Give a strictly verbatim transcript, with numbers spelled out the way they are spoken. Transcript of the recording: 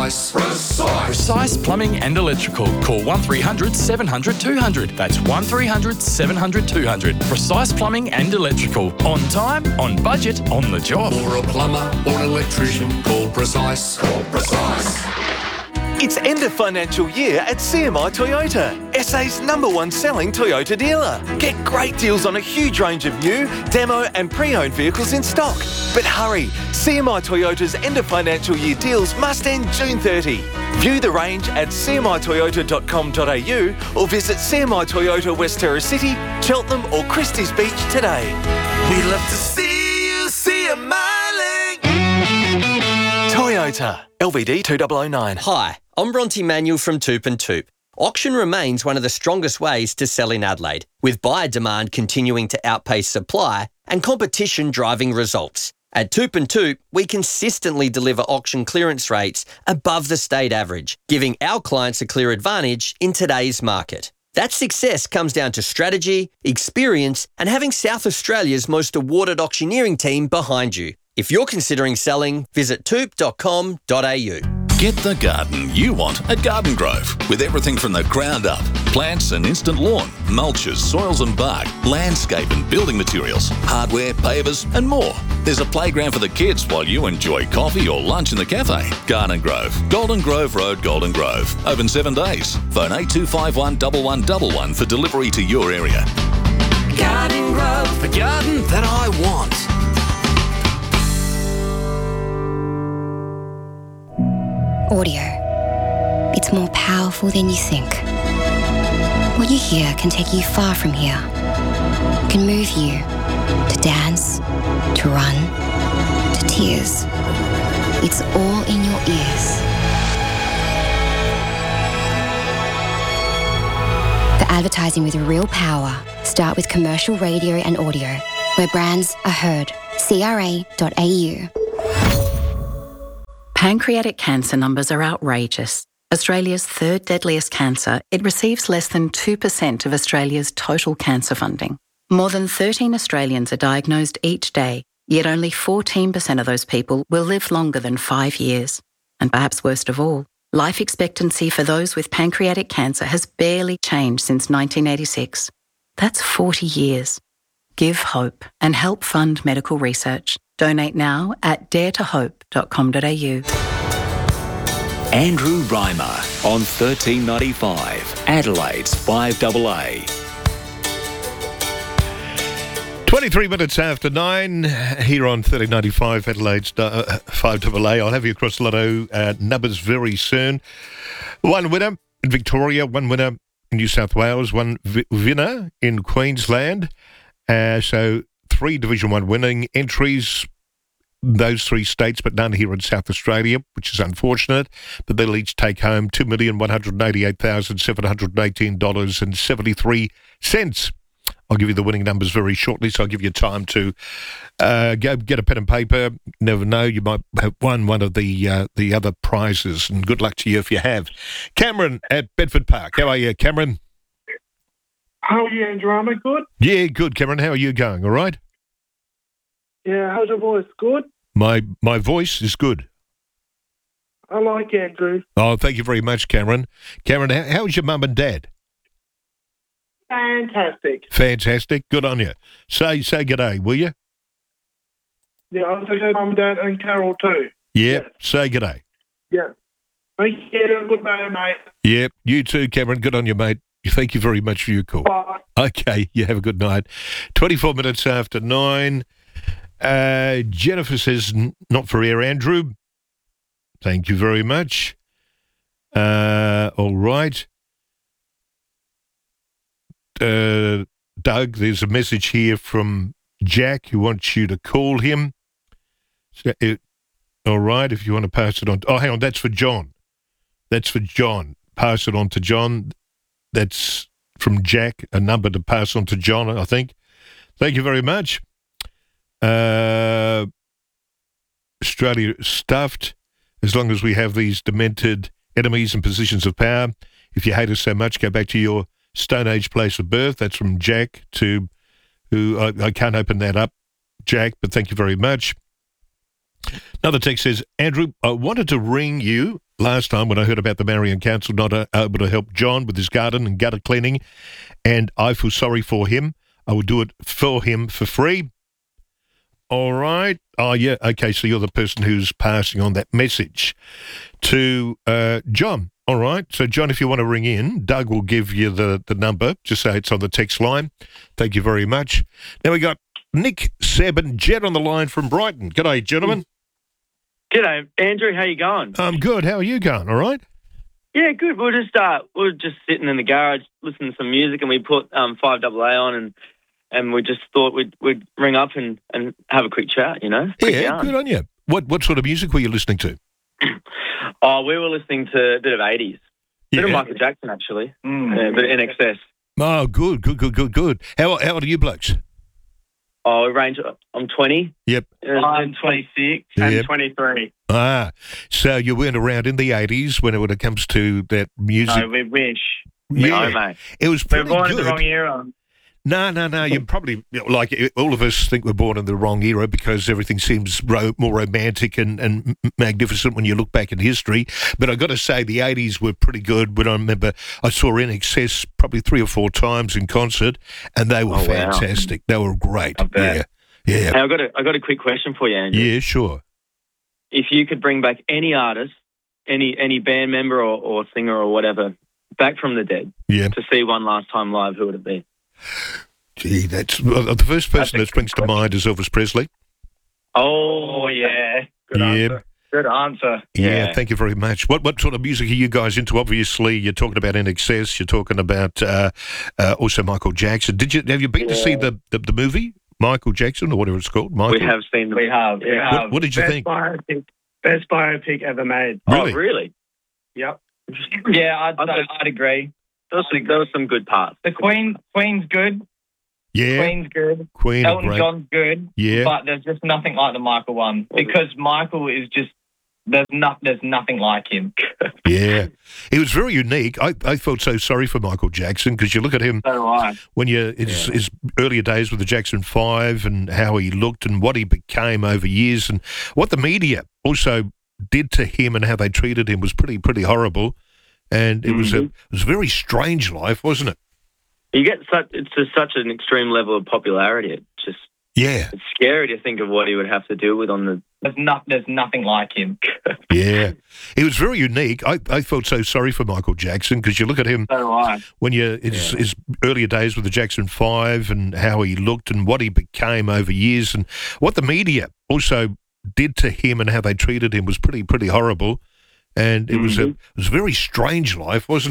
Precise. Precise. Precise Plumbing and Electrical. Call one three hundred seven hundred two hundred. That's one three hundred seven hundred two hundred. Precise Plumbing and Electrical. On time, on budget, on the job. For a plumber or an electrician, call Precise. Call Precise. It's end of financial year at C M I Toyota, S A's number one selling Toyota dealer. Get great deals on a huge range of new, demo and pre-owned vehicles in stock. But hurry, C M I Toyota's end of financial year deals must end June thirtieth. View the range at c m i toyota dot com dot a u or visit C M I Toyota West Terra City, Cheltenham or Christie's Beach today. We'd love to see you see a miling. Toyota, L V D two thousand nine. Hi, I'm Bronte Manuel from Toop and Toop. Auction remains one of the strongest ways to sell in Adelaide, with buyer demand continuing to outpace supply and competition driving results. At Toop and Toop, we consistently deliver auction clearance rates above the state average, giving our clients a clear advantage in today's market. That success comes down to strategy, experience, and having South Australia's most awarded auctioneering team behind you. If you're considering selling, visit toop dot com dot a u. Get the garden you want at Garden Grove, with everything from the ground up. Plants and instant lawn, mulches, soils and bark, landscape and building materials, hardware, pavers and more. There's a playground for the kids while you enjoy coffee or lunch in the cafe. Garden Grove, Golden Grove Road, Golden Grove. Open seven days. Phone eight two five one one one one one for delivery to your area. Garden Grove, the garden that I want. Audio. It's more powerful than you think. What you hear can take you far from here. It can move you to dance, to run, to tears. It's all in your ears. For advertising with real power, start with commercial radio and audio, where brands are heard. c r a dot a u. Pancreatic cancer numbers are outrageous. Australia's third deadliest cancer, it receives less than two percent of Australia's total cancer funding. More than thirteen Australians are diagnosed each day, yet only fourteen percent of those people will live longer than five years. And perhaps worst of all, life expectancy for those with pancreatic cancer has barely changed since nineteen eighty-six. That's forty years. Give hope and help fund medical research. Donate now at dare to hope dot com dot a u. Andrew Reimer on thirteen ninety-five, Adelaide's five A A. twenty-three minutes after nine here on thirteen ninety-five, Adelaide's uh, five A A. I'll have you across the lotto uh, numbers very soon. One winner in Victoria, one winner in New South Wales, one vi- winner in Queensland. Uh, so three Division one winning entries, those three states, but none here in South Australia, which is unfortunate. But they'll each take home two million one hundred eighty-eight thousand seven hundred eighteen dollars and seventy-three cents. I'll give you the winning numbers very shortly, so I'll give you time to uh, go get a pen and paper. Never know, you might have won one of the uh, the other prizes, and good luck to you if you have. Cameron at Bedford Park. How are you, Cameron? How are you, Andrew? Am I good? Yeah, good, Cameron. How are you going? All right? Yeah, how's your voice? Good? My my voice is good. I like Andrew. Oh, thank you very much, Cameron. Cameron, how, how's your mum and dad? Fantastic. Fantastic. Good on you. Say say good day, will you? Yeah, I'll say good, Mum and Dad, and Carol too. Yep, yeah. Say good day. Yeah. Thank you. Good day, mate. Yep, you too, Cameron. Good on you, mate. Thank you very much for your call. Bye. Okay, you have a good night. twenty-four minutes after nine. Uh, Jennifer says, not for air, Andrew. Thank you very much. Uh, all right. Uh, Doug, there's a message here from Jack who wants you to call him. So it, all right, if you want to pass it on. Oh, hang on, that's for John. That's for John. Pass it on to John. That's from Jack, a number to pass on to John, I think. Thank you very much. Uh, Australia stuffed, as long as we have these demented enemies in positions of power. If you hate us so much, go back to your Stone Age place of birth. That's from Jack to, who, I, I can't open that up, Jack, but thank you very much. Another text says, Andrew, I wanted to ring you last time when I heard about the Marion Council not uh, able to help John with his garden and gutter cleaning, and I feel sorry for him. I will do it for him for free. All right. Oh, yeah. Okay, so you're the person who's passing on that message to uh, John. All right. So, John, if you want to ring in, Doug will give you the, the number. Just say it's on the text line. Thank you very much. Now we got Nick, Seb and Jed on the line from Brighton. G'day, gentlemen. G'day, Andrew. How you going? I'm good. How are you going? All right? Yeah, good. We were just uh, we were just sitting in the garage listening to some music, and we put um, five double A on, and and we just thought we'd we'd ring up and, and have a quick chat. You know? Quick Yeah, yarn. good on you. What what sort of music were you listening to? Oh, we were listening to a bit of eighties, a bit of Yeah. Michael Jackson actually, yeah, a bit of N X S. Oh, good, good, good, good, good. How how old are you blokes? Oh, we range. I'm twenty. Yep. I'm twenty-six and Yep. twenty-three. Ah, so you weren't around in the eighties when it comes to that music. No, we wish. Yeah. No, mate. It was We're pretty born in good. the wrong era. No, no, no. You probably, like, all of us think we're born in the wrong era because everything seems ro- more romantic and, and magnificent when you look back in history. But I've got to say, the eighties were pretty good. When I remember, I saw N X S probably three or four times in concert, and they were Oh, wow. fantastic. They were great. Yeah, bet. yeah. Hey, I've got a, I've got a quick question for you, Andrew. Yeah, sure. If you could bring back any artist, any any band member or, or singer or whatever, back from the dead, Yeah. to see one last time live, who would it be? Gee, that's well, the first person that springs to mind is Elvis Presley. Oh, yeah. Good Yeah. answer. Good answer. Yeah, thank you very much. What what sort of music are you guys into? Obviously, you're talking about N X S. You're talking about uh, uh, also Michael Jackson. Did you have you been to see the, the the movie Michael Jackson or whatever it's called? Michael. We have seen. We have. We What- have. what did you Best think? Biopic, best biopic ever made. Really? Oh, really? Yep. Yeah, I'd, I'd- I'd, I'd agree. There was some, there was some good parts. The Queen, Queen's good. Yeah, Queen's good. Queen. are Elton great. John's good. Yeah. But there's just nothing like the Michael one because Michael is just there's not there's nothing like him. Yeah, he was very unique. I, I felt so sorry for Michael Jackson because you look at him So do I. when you his, his earlier days with the Jackson Five and how he looked and what he became over years and what the media also did to him and how they treated him was pretty pretty horrible. And it was a it was a very strange life, wasn't it? You get such it's just such an extreme level of popularity. It's just Yeah, it's scary to think of what he would have to deal with on the. There's not there's nothing like him. yeah. He was very unique. I, I felt so sorry for Michael Jackson because you look at him So do I. when you his, his earlier days with the Jackson Five and how he looked and what he became over years and what the media also did to him and how they treated him was pretty pretty horrible. And it was a it was a very strange life, wasn't it?